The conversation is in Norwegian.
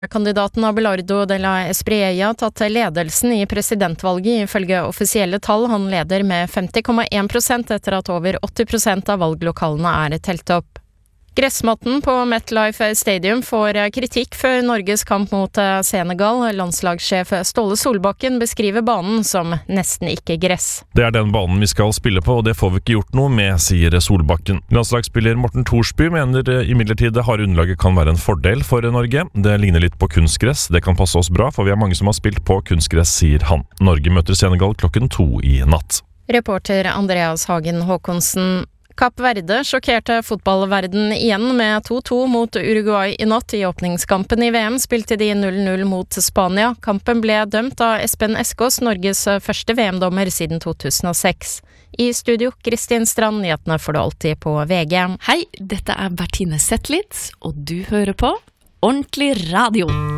Kandidaten Abelardo de la Espriella tatt ledelsen i presidentvalget ifølge offisielle tall. Han leder med 50,1% etter at over 80% av valglokalene telt opp. Gressmatten på MetLife Stadium får kritikk før Norges kamp mot Senegal. Landslagssjef Ståle Solbakken beskriver banen som nesten ikke gress. Det den banen vi skal spille på, og det får vi ikke gjort noe med, sier Solbakken. Landslagsspiller Morten Thorsby mener imidlertid det harde underlaget kan være en fordel for Norge. Det ligner litt på kunstgress. Det kan passe oss bra, for vi mange som har spilt på kunstgress, sier han. Norge møter Senegal 2:00 i natt. Reporter Andreas Hagen Håkonsen. Kapp Verde sjokkerte fotballverden igjen med 2-2 mot Uruguay i natt. I åpningskampen i VM spilte de 0-0 mot Spania. Kampen ble dømt av Espen Eskås, Norges første VM-dommer siden 2006. I studio, Kristin Strand, nyhetene får du alltid på VG. Hei, dette Bertine Zetlitz, og du hører på Ordentlig Radio.